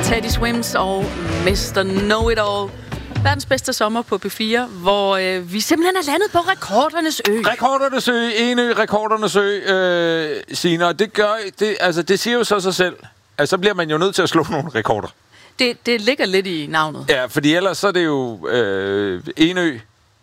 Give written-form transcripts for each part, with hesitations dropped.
Teddy Swims og Mr. Know-It-All. Verdens bedste sommer på P4, hvor vi simpelthen er landet på rekordernes ø. Rekordernes ø, Enø, rekordernes ø, Signe. Og det siger jo så sig selv, at så bliver man jo nødt til at slå nogle rekorder. Det ligger lidt i navnet. Ja, fordi ellers så er det jo Enø.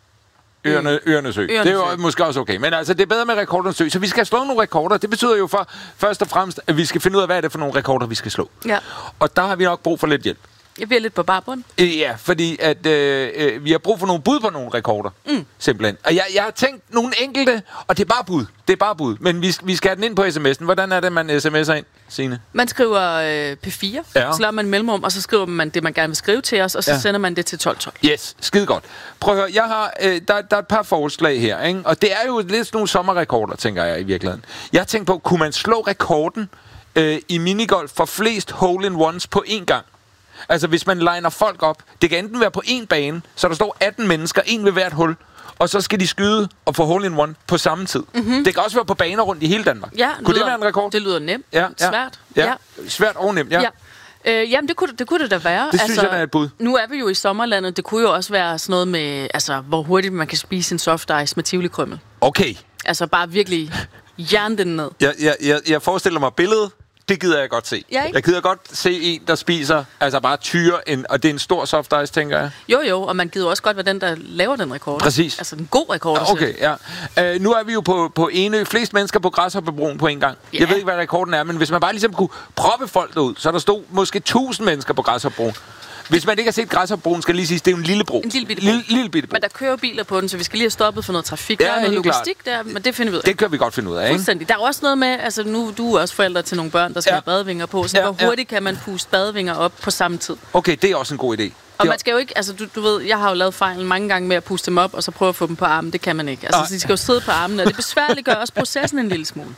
Øernes ø. Det er jo måske også okay. Men altså, det er bedre med rekordernes ø. Så vi skal slå nogle rekorder. Det betyder jo først og fremmest, at vi skal finde ud af, hvad er det for nogle rekorder, vi skal slå. Ja. Og der har vi nok brug for lidt hjælp. Jeg bliver lidt på barbund. Ja, fordi at vi har brug for nogle bud på nogle rekorder. Simpelthen. Og jeg har tænkt nogle enkelte, og det er bare bud. Det er bare bud. Men vi skal have den ind på sms'en. Hvordan er det, man sms'er ind, Signe? Man skriver P4, så lader man mellemrum, og så skriver man det, man gerne vil skrive til os, og så sender man det til 1212. Yes, skide godt. Prøv at høre, jeg har, der er et par forslag her, ikke? Og det er jo lidt sådan nogle sommerrekorder, tænker jeg i virkeligheden. Jeg har tænkt på, kunne man slå rekorden i minigolf for flest hole-in-ones på én gang? Altså, hvis man liner folk op, det kan enten være på én bane, så der står 18 mennesker, en ved hvert hul, og så skal de skyde og få hole-in-one på samme tid. Det kan også være på baner rundt i hele Danmark. Ja, kunne det være en rekord? Det lyder nemt. Svært. Ja. Svært og nemt, ja. Jamen, det kunne det da være. Det synes jeg, der er et bud. Nu er vi jo i sommerlandet. Det kunne jo også være sådan noget med, altså, hvor hurtigt man kan spise en soft ice med tivoli-krymmel. Okay. Altså, bare virkelig jern den ned. Jeg forestiller mig billedet. Det gider jeg godt se. Ja, jeg gider godt se en, der spiser, altså bare tyre, og det er en stor soft ice, tænker jeg. Jo, og man gider også godt være den, der laver den rekord. Præcis. Altså en god rekord. Okay, ja. Nu er vi jo på Enø. Flest mennesker på Græshoppebroen på en gang. Ja. Jeg ved ikke, hvad rekorden er, men hvis man bare ligesom kunne proppe folk derud, så der stod måske 1000 mennesker på Græshoppebroen. Hvis man ikke har set Græshoppebroen, skal jeg lige sige, det er jo en lille bro. En lille bitte bro. Men der kører biler på den, så vi skal lige have stoppet for noget trafik. Der er noget logistik der, men det finder vi ud af. Det kan vi godt finde ud af, ikke? Fuldstændig. Der er også noget med, altså nu du er også forældre til nogle børn, der skal have badevinger på, så hvor hurtigt kan man puste badevinger op på samme tid? Okay, det er også en god idé. Og man skal jo ikke, altså du ved, jeg har jo lavet fejlen mange gange med at puste dem op, og så prøve at få dem på armen. Det kan man ikke. Altså, de skal jo sidde på armen, og det besværliggør også processen en lille smule.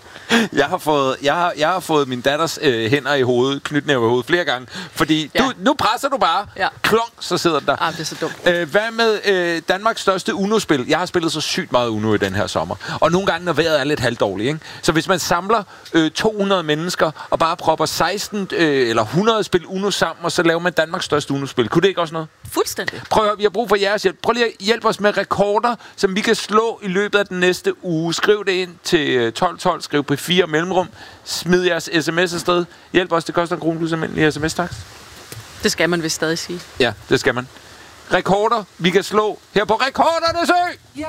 Jeg har fået min datters hænder i hovedet, knytnæve i hovedet flere gange, fordi nu presser du bare, klonk, så sidder den der. Det er så dumt. Hvad med Danmarks største Uno-spil? Jeg har spillet så sygt meget Uno i den her sommer, og nogle gange, når vejret er lidt halvdårligt, ikke? Så hvis man samler 200 mennesker, og bare propper 16 eller 100 spil Uno sammen, og så laver man Danmarks største Uno-spil, kunne det ikke også noget? Fuldstændig. Prøv at høre, vi har brug for jeres hjælp. Prøv lige at hjælpe os med rekorder, som vi kan slå i løbet af den næste uge. Skriv det ind til 1212, skriv på 4 mellemrum, smid jeres sms afsted. Hjælp os, det koster en krone plus almindelig sms-takst. Det skal man vist stadig sige. Ja, det skal man. Rekorder, vi kan slå her på Rekordernes Ø!